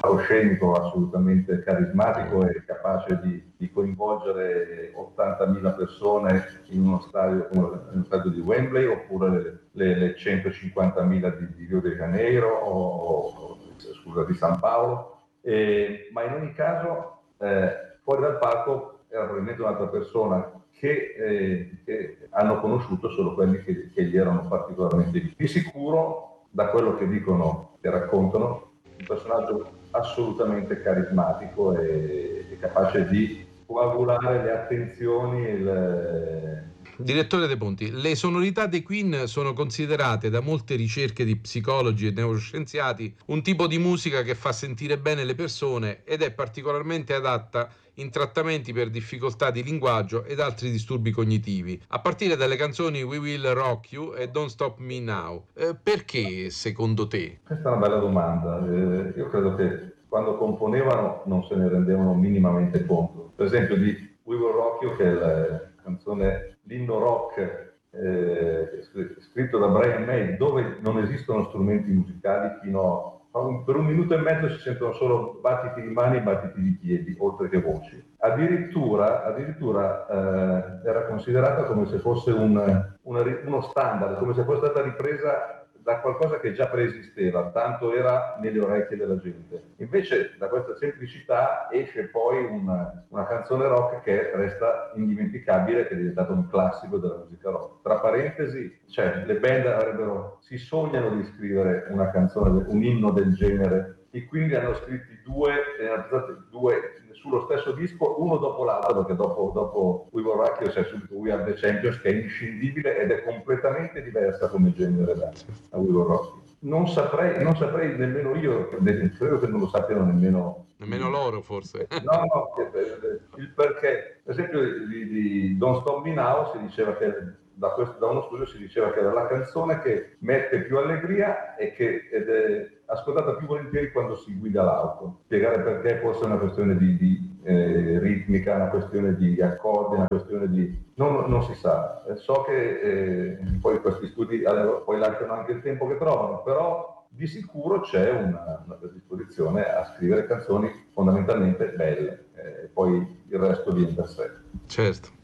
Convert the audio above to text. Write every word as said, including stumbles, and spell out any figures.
palcoscenico assolutamente carismatico e capace di, di coinvolgere ottantamila persone in uno stadio come uno stadio di Wembley, oppure le, le centocinquantamila di, di Rio de Janeiro o, o scusa, di San Paolo. Eh, ma in ogni caso eh, fuori dal palco era probabilmente un'altra persona che, eh, che hanno conosciuto solo quelli che, che gli erano particolarmente vicini. Di sicuro, da quello che dicono e raccontano, un personaggio assolutamente carismatico e, e capace di coagulare le attenzioni e il, Direttore De Ponti, le sonorità dei Queen sono considerate da molte ricerche di psicologi e neuroscienziati un tipo di musica che fa sentire bene le persone ed è particolarmente adatta in trattamenti per difficoltà di linguaggio ed altri disturbi cognitivi, a partire dalle canzoni We Will Rock You e Don't Stop Me Now. Eh, perché, secondo te? Questa è una bella domanda. Eh, io credo che quando componevano non se ne rendevano minimamente conto. Per esempio di We Will Rock You, che è la canzone, l'inno rock eh, scritto da Brian May, dove non esistono strumenti musicali fino a un, per un minuto e mezzo si sentono solo battiti di mani e battiti di piedi, oltre che voci. Addirittura, addirittura eh, era considerata come se fosse un, una, uno standard, come se fosse stata ripresa da qualcosa che già preesisteva, tanto era nelle orecchie della gente. Invece da questa semplicità esce poi una, una canzone rock che resta indimenticabile, che è diventata un classico della musica rock. Tra parentesi, cioè, le band avrebbero, si sognano di scrivere una canzone, un inno del genere, e quindi hanno scritti due, eh, due sullo stesso disco, uno dopo l'altro, perché dopo, dopo We Will Rock You c'è subito We Are The Champions, che è inscindibile ed è completamente diversa come genere da, da We Will Rock You. Non saprei, non saprei nemmeno io, credo che non lo sappiano nemmeno Nemmeno loro, forse. No, no, il perché. Per esempio di, di Don't Stop Me Now si diceva che da, questo, da uno studio si diceva che era la canzone che mette più allegria e che ed è ascoltata più volentieri quando si guida l'auto. Spiegare perché forse è una questione di, di eh, ritmica, una questione di accordi, una questione di... Non, non si sa. So che eh, poi questi studi allora, poi lasciano anche il tempo che trovano, però di sicuro c'è una, una predisposizione a scrivere canzoni fondamentalmente belle, eh, poi il resto viene da sé. Certo.